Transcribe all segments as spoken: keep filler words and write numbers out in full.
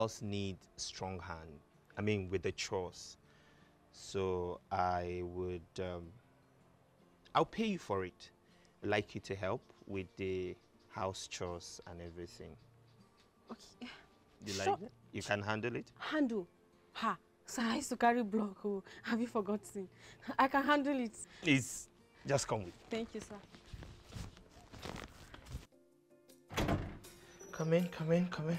Girls need strong hand. I mean, with the chores. So I would, um, I'll pay you for it. I'd like you to help with the house chores and everything. Okay. You sure. like it? You can handle it? Handle? Ha. Sir, I used to carry block. Oh, have you forgotten? I can handle it. Please, just come with me. Thank you, sir. Come in, come in, come in.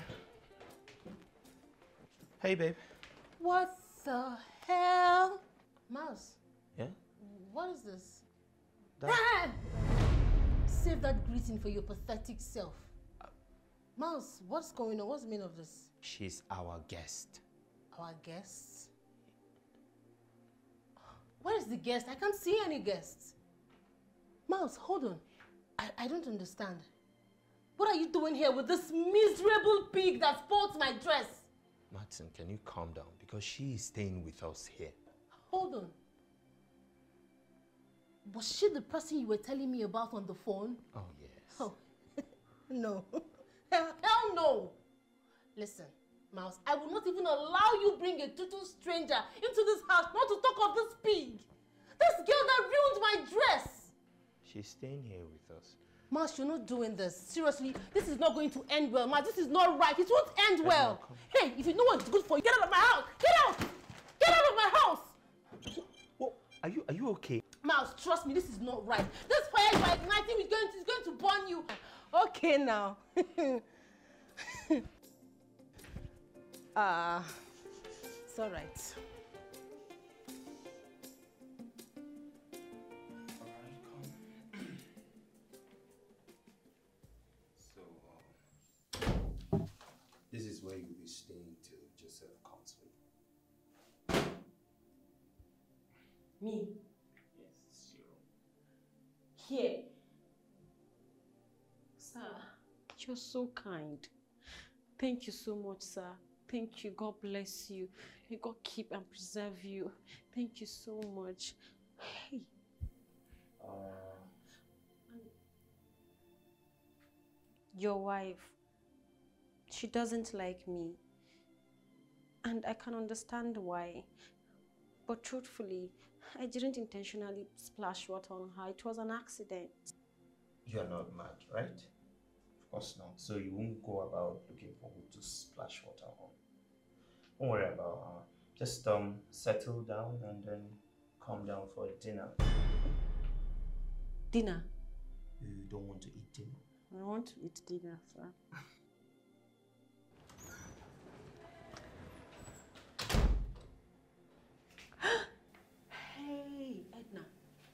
Hey, babe. What the hell? Mouse. Yeah? What is this? That... Ah! Save that greeting for your pathetic self. Uh, Mouse, what's going on? What's the meaning of this? She's our guest. Our guest? Where is the guest? I can't see any guests. Mouse, hold on. I, I don't understand. What are you doing here with this miserable pig that spoils my dress? Martin, can you calm down? Because she is staying with us here. Hold on. Was she the person you were telling me about on the phone? Oh, yes. Oh, no. Hell, hell no. Listen, Mouse, I will not even allow you bring a total stranger into this house, not to talk of this pig. This girl that ruined my dress. She's staying here with us. Mouse, you're not doing this. Seriously, this is not going to end well. Mouse, this is not right. It won't end well. Hey, if you know what's good for you, get out of my house. Get out. Get out of my house. Well, are you, are you okay? Mouse, trust me, this is not right. This fire you are igniting is going to, is going to burn you. Okay, now. Ah, uh, it's all right. This is where you'll be staying till Joseph comes with you. Me? Yes, it's your room. Here? Sir, you're so kind. Thank you so much, sir. Thank you. God bless you. May God keep and preserve you. Thank you so much. Hey. Uh... Your wife. She doesn't like me, and I can understand why, but truthfully, I didn't intentionally splash water on her. It was an accident. You're not mad, right? Of course not. So you won't go about looking for who to splash water on. Don't worry about her. Just um, settle down and then come down for dinner. Dinner? You don't want to eat dinner? I want to eat dinner, sir. Hey, Edna.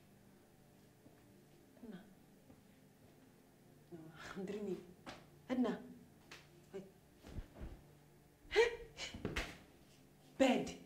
Edna. No, I'm dreaming. Edna. Wait. Bed.